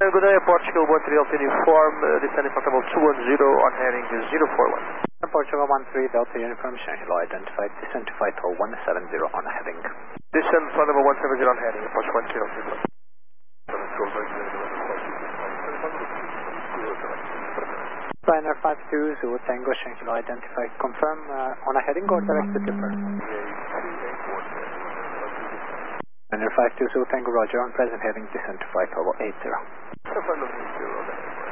Good day, Portugal 13 Delta Uniform, descending from level 210 on heading 041. Portugal 13 Delta Uniform, Shanghai identified, descend to flight level 170 on heading. Descend from level 170 on heading, Portugal 13 Delta Uniform. Liner 52, Zulu Tango, Shanghai identified, confirm on a heading or direct to Tipper? Liner 52, Zulu Tango, roger, on present heading, descend to flight level 80.